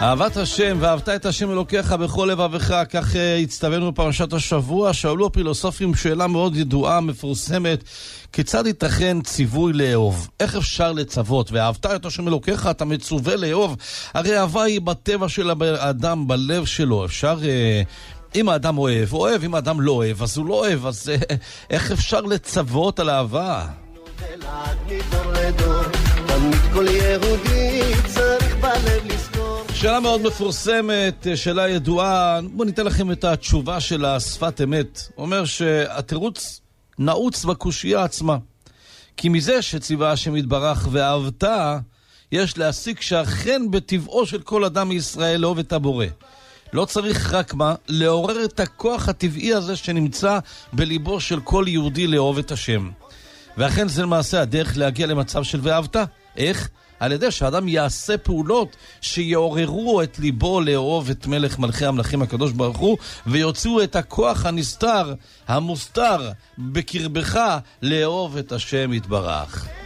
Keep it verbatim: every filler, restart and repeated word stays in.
אהבת השם ואהבת את השם אלוקיך בכל לבבך, כך הצטווינו בפרשת השבוע. שאלו הפילוסופים שאלה מאוד ידועה, מפורסמת: כיצד ייתכן ציווי לאהוב? איך אפשר לצוות? ואהבת את השם אלוקיך, אתה מצווה לאהוב. הרי אהבה היא בטבע של האדם, בלב שלו. אפשר, אם האדם אוהב, אוהב, אם האדם לא אוהב, אז הוא לא אוהב. אז איך אפשר לצוות על אהבה? כל יהודי צריך בלב לזכור. שאלה מאוד מפורסמת, שאלה ידועה. בואו ניתן לכם את התשובה של השפת אמת. אומר שהתירוץ נעוץ בקושיה עצמה, כי מזה שציווה השם יתברך ואהבת, יש להסיק שאכן בטבעו של כל אדם מישראל לאהוב את הבורא. לא צריך רק מה? לעורר את הכוח הטבעי הזה שנמצא בליבו של כל יהודי לאהוב את השם. ואכן זה למעשה הדרך להגיע למצב של ואהבת. איך? על ידי שהאדם יעשה פעולות שיעוררו את ליבו לאהוב את מלך מלכי המלכים הקדוש ברוך הוא, ויוציאו את הכוח הנסתר, המוסתר בקרבך, לאהוב את השם יתברך.